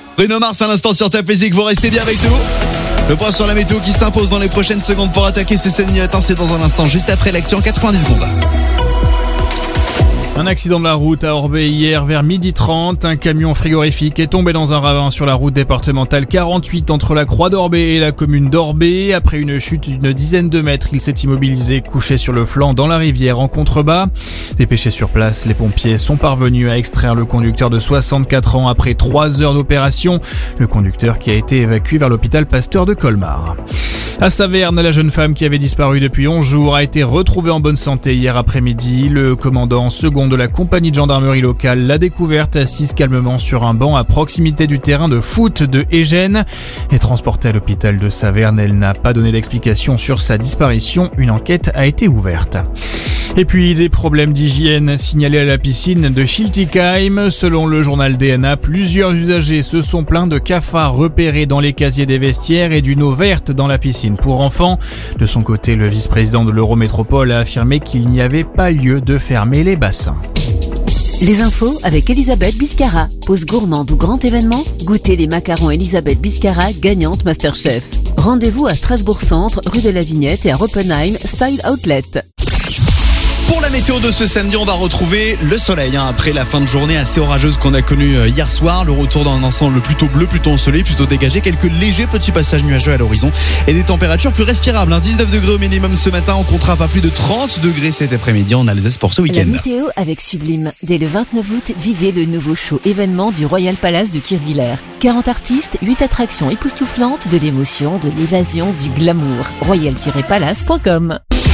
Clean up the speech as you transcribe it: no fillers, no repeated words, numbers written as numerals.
Bruno Mars à l'instant sur Top Music, vous restez bien avec nous. Le point sur la météo qui s'impose dans les prochaines secondes pour attaquer ce Seine-Matin, c'est dans un instant, juste après l'actu en 90 secondes. Un accident de la route à Orbey hier vers 12h30. Un camion frigorifique est tombé dans un ravin sur la route départementale 48 entre la Croix d'Orbey et la commune d'Orbey. Après une chute d'une dizaine de mètres, il s'est immobilisé couché sur le flanc dans la rivière en contrebas. Dépêchés sur place, les pompiers sont parvenus à extraire le conducteur de 64 ans après 3 heures d'opération. Le conducteur qui a été évacué vers l'hôpital Pasteur de Colmar. À Saverne, la jeune femme qui avait disparu depuis 11 jours a été retrouvée en bonne santé hier après-midi. Le commandant second de la compagnie de gendarmerie locale l'a découverte assise calmement sur un banc à proximité du terrain de foot de Égène. Et transportée à l'hôpital de Saverne, elle n'a pas donné d'explication sur sa disparition. Une enquête a été ouverte. Et puis des problèmes d'hygiène signalés à la piscine de Schiltigheim. Selon le journal DNA, plusieurs usagers se sont plaints de cafards repérés dans les casiers des vestiaires et d'une eau verte dans la piscine pour enfants. De son côté, le vice-président de l'Eurométropole a affirmé qu'il n'y avait pas lieu de fermer les bassins. Les infos avec Elisabeth Biscara. Pause gourmande ou grand événement, goûtez les macarons Elisabeth Biscara, gagnante Masterchef. Rendez-vous à Strasbourg Centre, rue de la Vignette et à Oppenheim, Style Outlet. Pour la météo de ce samedi, on va retrouver le soleil après la fin de journée assez orageuse qu'on a connue hier soir. Le retour d'un ensemble plutôt bleu, plutôt ensoleillé, plutôt dégagé. Quelques légers petits passages nuageux à l'horizon et des températures plus respirables. 19 degrés au minimum ce matin. On comptera pas plus de 30 degrés cet après-midi en Alsace pour ce week-end. La météo avec Sublime. Dès le 29 août, vivez le nouveau show événement du Royal Palace de Kirchwiller. 40 artistes, 8 attractions époustouflantes, de l'émotion, de l'évasion, du glamour. royal-palace.com